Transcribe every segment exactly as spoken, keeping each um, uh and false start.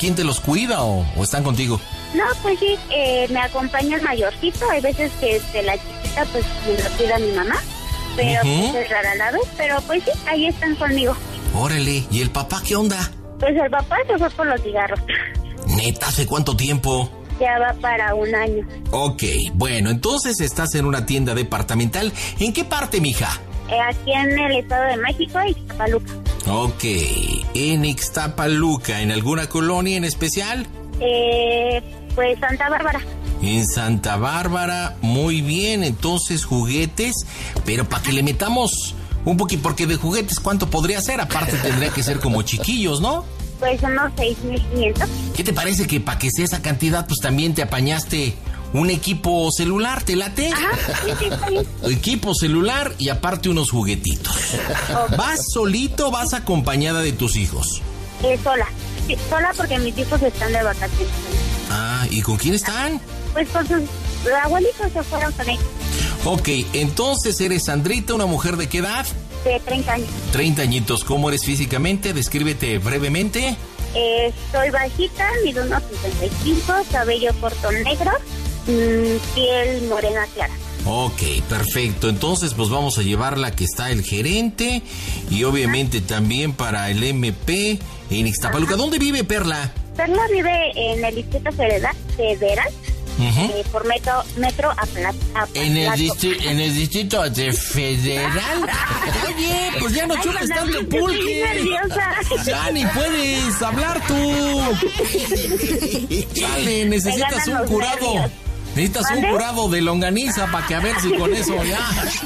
quién te los cuida o, o están contigo? No, pues sí, eh, me acompaña el mayorcito. Hay veces que de la chiquita pues me lo cuida mi mamá, pero uh-huh. pues es rara la vez, pero pues sí, ahí están conmigo. Órale, ¿y el papá qué onda? Pues el papá se fue por los cigarros. ¿Neta? ¿Hace cuánto tiempo? Ya va para un año. Ok, bueno, entonces estás en una tienda departamental. ¿En qué parte, mija? Eh, aquí en el Estado de México, Ixtapaluca. Ok, en Ixtapaluca, ¿en alguna colonia en especial? Eh, pues Santa Bárbara. En Santa Bárbara, muy bien, entonces juguetes, pero para que le metamos un poquito, porque de juguetes, ¿cuánto podría ser? Aparte tendría que ser como chiquillos, ¿no? Pues unos seis mil quinientos. ¿Qué te parece que para que sea esa cantidad, pues también te apañaste un equipo celular? ¿Te late? Ajá, sí, sí, está bien. Equipo celular y aparte unos juguetitos. Okay. ¿Vas solito o vas acompañada de tus hijos? Eh, sola. Sí, sola porque mis hijos están de vacaciones. Ah, ¿y con quién están? Pues con sus abuelitos se fueron con ellos. Ok, entonces eres Sandrita, una mujer de qué edad? De treinta años. treinta añitos. ¿Cómo eres físicamente? Descríbete brevemente. Eh, soy bajita, mido unos cincuenta y cinco, cabello corto negro, mmm, piel morena clara. Ok, perfecto. Entonces, pues vamos a llevarla que está el gerente y obviamente Ajá. también para el M P en Ixtapaluca. Ajá. ¿Dónde vive Perla? Perla vive en el Distrito Federal, Federal uh-huh. eh, por metro, metro a, pla, a ¿En el, distri- ¿En el Distrito de Federal? Oye, pues ya no chupes tanto pulque. Ya ni puedes hablar tú. Chale, necesitas un curado. Nervios. Necesitas ¿Vale? un curado de longaniza para que a ver si con eso ya.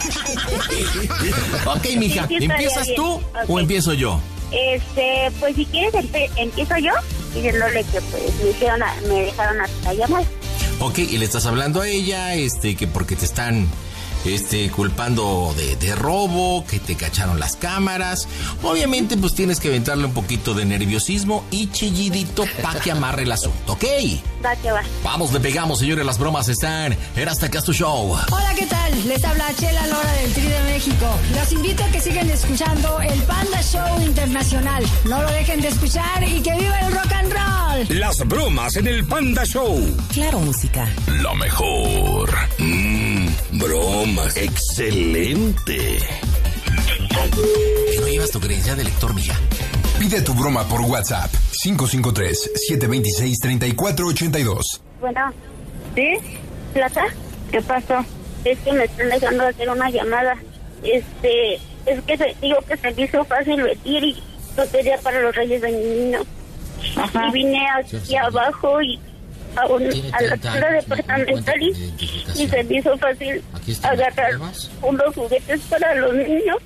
Ok, mija, sí, sí, ¿empiezas tú okay. o empiezo yo? Este, pues si quieres empe- empiezo yo diciéndole que pues me, hicieron a, me dejaron hasta llamar. Ok, y le estás hablando a ella, este, que porque te están este, culpando de, de robo, que te cacharon las cámaras. Obviamente, pues tienes que aventarle un poquito de nerviosismo y chillidito para que amarre el asunto, ¿ok? Va que va. Vamos, le pegamos, señores, las bromas están en Hasta Acá Tu Show. Hola, ¿qué tal? Les habla Chela Lora del Tri de México. Los invito a que sigan escuchando el Panda Show Internacional. No lo dejen de escuchar y que viva el rock and roll. Las bromas en el Panda Show. Claro, música. Lo mejor. Mmm, bromas. Excelente. ¿Que no llevas tu credencial de lector, mija? Pide tu broma por WhatsApp. cinco cinco tres, siete dos seis, tres cuatro ocho dos. Bueno, ¿sí? ¿Plata? ¿Qué pasó? Es que me están dejando hacer una llamada. Este, es que se, digo que se me hizo fácil vestir y lotería para los Reyes de mi niño. Ajá. Y vine aquí sí, abajo y a, un, a la tienda departamental y, y se me hizo fácil agarrar unos juguetes para los niños.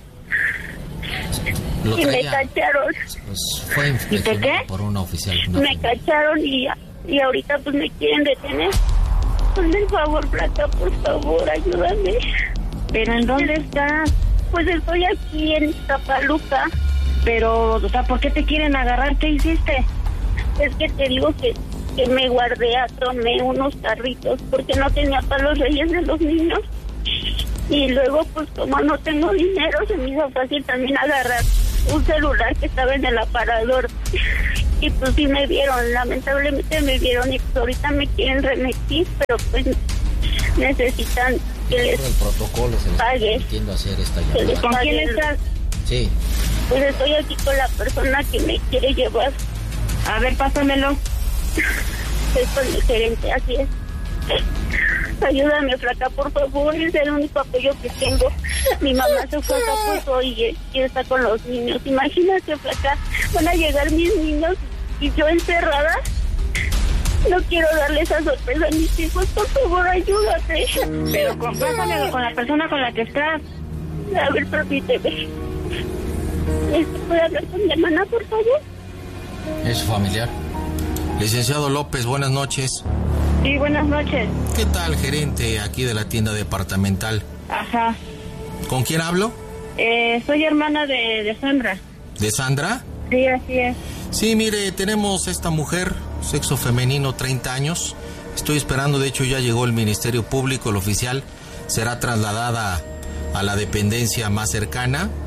Y me cacharon. Pues fue ¿Y por qué? Por una oficial. Una me familia. cacharon y, y ahorita pues me quieren detener. Hazme el favor, Plata, por favor, ayúdame. ¿Pero en dónde estás? Pues estoy aquí en Ixtapaluca. Pero, o sea, ¿por qué te quieren agarrar? ¿Qué hiciste? Es que te digo que, que me guardé, tomé unos carritos porque no tenía para los Reyes de los niños. Y luego, pues como no tengo dinero, se me hizo fácil también agarrar un celular que estaba en el aparador. Y pues sí me vieron, lamentablemente me vieron y pues ahorita me quieren remitir, pero pues necesitan que les el protocolo se les pague. Está hacer esta llamada. ¿Con quién estás? Sí. Pues estoy aquí con la persona que me quiere llevar. A ver, pásamelo. Estoy con el gerente, así es. Ayúdame, Flaca, por favor, es el único apoyo que tengo. Mi mamá se fue a Acapulco y, y está con los niños. Imagínate, Flaca, van a llegar mis niños y yo encerrada. No quiero darle esa sorpresa a mis hijos, por favor, ayúdate. Pero compásamelo con la persona con la que estás. A ver, permíteme. ¿Puede hablar con mi hermana, por favor? Es su familiar. Licenciado López, buenas noches. Sí, buenas noches. ¿Qué tal, gerente aquí de la tienda departamental? Ajá. ¿Con quién hablo? Eh, soy hermana de, de Sandra. ¿De Sandra? Sí, así es. Sí, mire, tenemos esta mujer, sexo femenino, treinta años. Estoy esperando, de hecho ya llegó el Ministerio Público, el oficial. Será trasladada a la dependencia más cercana.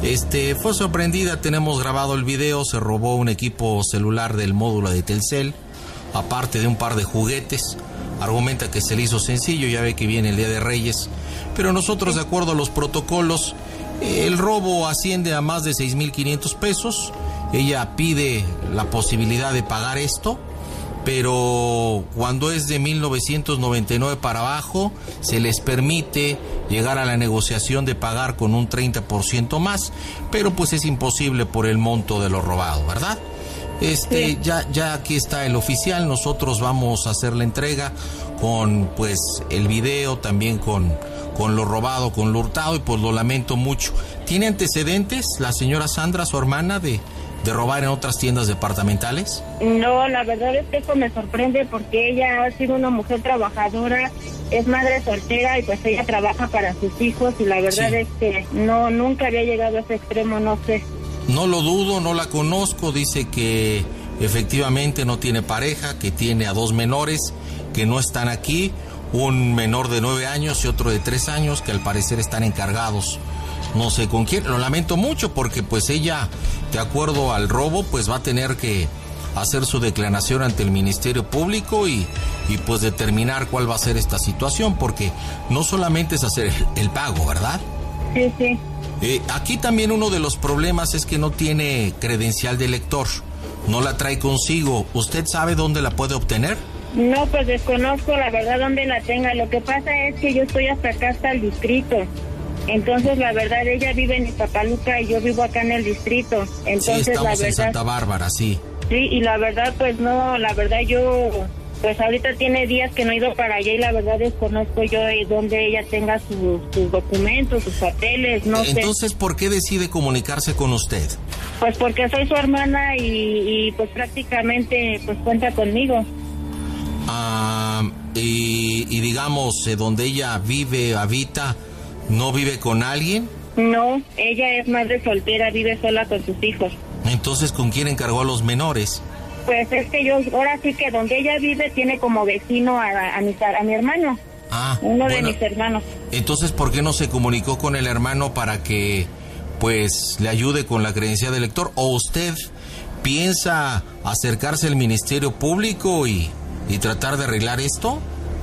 Este, fue sorprendida, tenemos grabado el video, se robó un equipo celular del módulo de Telcel, aparte de un par de juguetes. Argumenta que se le hizo sencillo, ya ve que viene el Día de Reyes, pero nosotros, de acuerdo a los protocolos, el robo asciende a más de seis mil quinientos pesos. Ella pide la posibilidad de pagar esto, pero cuando es de mil novecientos noventa y nueve para abajo, se les permite llegar a la negociación de pagar con un treinta por ciento más, pero pues es imposible por el monto de lo robado, ¿verdad? Este, sí. ya, ya aquí está el oficial, nosotros vamos a hacer la entrega con pues el video, también con, con lo robado, con lo hurtado, y pues lo lamento mucho. ¿Tiene antecedentes la señora Sandra, su hermana, de, de robar en otras tiendas departamentales? No, la verdad es que eso me sorprende porque ella ha sido una mujer trabajadora, es madre soltera y pues ella trabaja para sus hijos, y la verdad sí. es que no, nunca había llegado a ese extremo, no sé. No lo dudo, no la conozco, dice que efectivamente no tiene pareja, que tiene a dos menores que no están aquí, un menor de nueve años y otro de tres años que al parecer están encargados, no sé con quién. Lo lamento mucho porque pues ella, de acuerdo al robo, pues va a tener que hacer su declaración ante el Ministerio Público y, y pues determinar cuál va a ser esta situación, porque no solamente es hacer el, el pago, ¿verdad? Sí, sí. Eh, aquí también uno de los problemas es que no tiene credencial de lector, no la trae consigo. ¿Usted sabe dónde la puede obtener? No, pues desconozco la verdad dónde la tenga. Lo que pasa es que yo estoy hasta acá, hasta el distrito. Entonces, la verdad, ella vive en Iztapaluca y yo vivo acá en el distrito. Entonces, sí, estamos la verdad, en Santa Bárbara, sí. Sí, y la verdad, pues no, la verdad yo... Pues ahorita tiene días que no he ido para allá y la verdad desconozco yo de dónde ella tenga su, sus documentos, sus papeles, no Entonces, sé. Entonces, ¿por qué decide comunicarse con usted? Pues porque soy su hermana y, y pues prácticamente pues cuenta conmigo. Ah, y, y digamos, eh, donde ella vive, habita, ¿no vive con alguien? No, ella es madre soltera, vive sola con sus hijos. Entonces, ¿con quién encargó a los menores? Pues es que yo, ahora sí que donde ella vive tiene como vecino a, a, mi, a mi hermano, ah, uno bueno, de mis hermanos. Entonces, ¿por qué no se comunicó con el hermano para que, pues, le ayude con la credencial de lector? ¿O usted piensa acercarse al Ministerio Público y, y tratar de arreglar esto?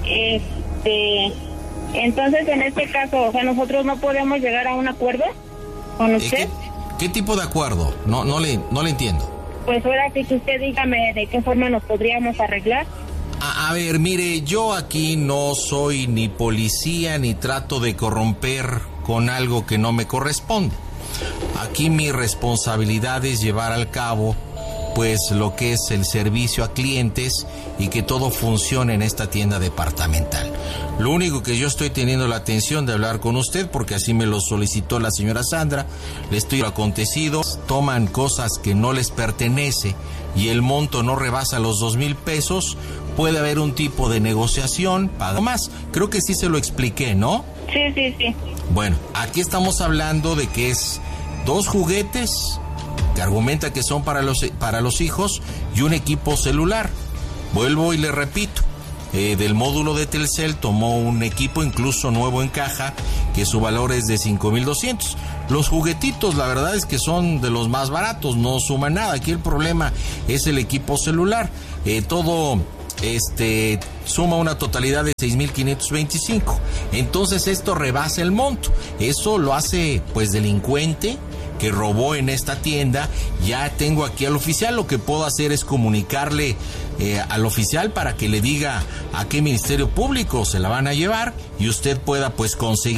Este, entonces, en este caso, o sea, nosotros no podemos llegar a un acuerdo con usted. ¿Qué, qué tipo de acuerdo? No, no le, no le entiendo. Pues ahora sí que usted dígame de qué forma nos podríamos arreglar. A, a ver, mire, yo aquí no soy ni policía ni trato de corromper con algo que no me corresponde. Aquí mi responsabilidad es llevar al cabo pues lo que es el servicio a clientes y que todo funcione en esta tienda departamental. Lo único que yo estoy teniendo la atención de hablar con usted, porque así me lo solicitó la señora Sandra, le estoy acontecido, toman cosas que no les pertenece y el monto no rebasa los dos mil pesos, puede haber un tipo de negociación, paga más. Creo que sí se lo expliqué, ¿no? Sí, sí, sí. Bueno, aquí estamos hablando de que es dos juguetes que argumenta que son para los, para los hijos y un equipo celular. Vuelvo y le repito, eh, del módulo de Telcel tomó un equipo incluso nuevo en caja que su valor es de cinco mil doscientos. Los juguetitos la verdad es que son de los más baratos, no suman nada. Aquí el problema es el equipo celular. Eh, todo este suma una totalidad de seis mil quinientos veinticinco. Entonces esto rebasa el monto. Eso lo hace pues delincuente que robó en esta tienda. Ya tengo aquí al oficial, lo que puedo hacer es comunicarle eh, al oficial para que le diga a qué Ministerio Público se la van a llevar y usted pueda pues conseguir